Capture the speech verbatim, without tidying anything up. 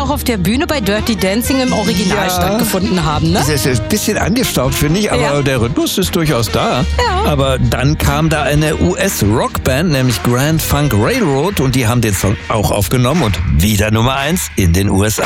auch auf der Bühne bei Dirty Dancing im Original Ja. stattgefunden haben, ne? Das ist ein bisschen angestaubt, finde ich, aber Ja. der Rhythmus ist durchaus da. Ja. Aber dann kam da eine U S-Rockband, nämlich Grand Funk Railroad, und die haben den Song auch aufgenommen und wieder Nummer eins in den U S A.